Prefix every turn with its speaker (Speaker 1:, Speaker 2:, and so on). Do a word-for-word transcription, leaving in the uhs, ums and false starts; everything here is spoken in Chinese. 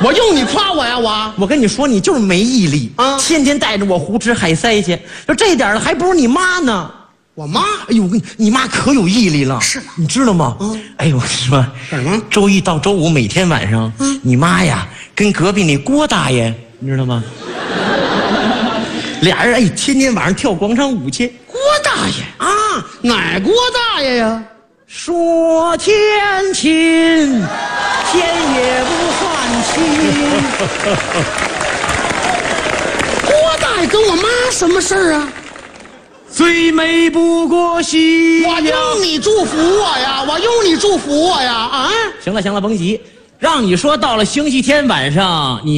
Speaker 1: 我用你夸我呀，我
Speaker 2: 我跟你说，你就是没毅力
Speaker 1: 啊
Speaker 2: 天天带着我胡吃海塞去，就这点儿了，还不如你妈呢。
Speaker 1: 我妈
Speaker 2: 哎呦，我跟你，你妈可有毅力了，
Speaker 1: 是啊
Speaker 2: 你知道吗？
Speaker 1: 嗯
Speaker 2: 哎呦，我跟你说，
Speaker 1: 干什么
Speaker 2: 周一到周五每天晚上，
Speaker 1: 嗯
Speaker 2: 你妈呀跟隔壁那郭大爷，你知道吗？俩人哎，天天晚上跳广场舞去。
Speaker 1: 郭大爷
Speaker 2: 啊，
Speaker 1: 哪郭大爷呀？
Speaker 2: 说天亲，天也不算亲。
Speaker 1: 郭大爷跟我妈什么事儿啊？
Speaker 2: 最美不过夕
Speaker 1: 我
Speaker 2: 阳。
Speaker 1: 用你祝福我呀，我用你祝福我呀，啊！
Speaker 2: 行了行了，甭急，让你说到了星期天晚上你。